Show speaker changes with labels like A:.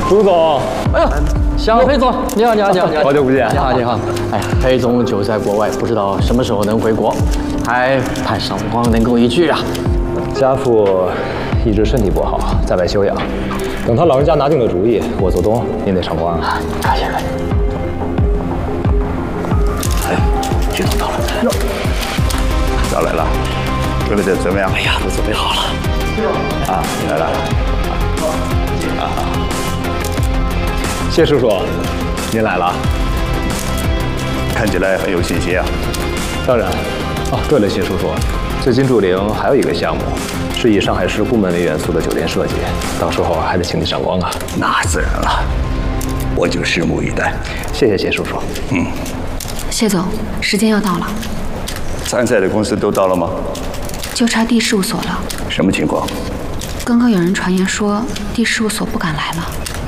A: 朱总，
B: 哎呦，小裴总，你好，
A: 好久不见。
B: 你好。哎呀，裴总久在国外，不知道什么时候能回国，还盼赏光能够一聚啊。
A: 家父一直身体不好，在外休养。等他老人家拿定了主意，我做东，您得赏光啊。
B: 感谢。哎，徐总到了。哟，
C: 到来了，准备的怎么样？
B: 哎呀，都准备好了。
C: 啊，你来了。
A: 谢叔叔，您来了。
C: 看起来很有信心啊。
A: 当然。哦，对了，谢叔叔，最近祝陵还有一个项目，是以上海市宫门为元素的酒店设计，到时候还得请你赏光啊。
C: 那自然了，我就拭目以待。
A: 谢谢谢叔叔。
D: 谢总，时间要到了。
C: 参赛的公司都到了吗？
D: 就差地事务所了。
C: 什么情况？
D: 刚刚有人传言说地事务所不敢来了。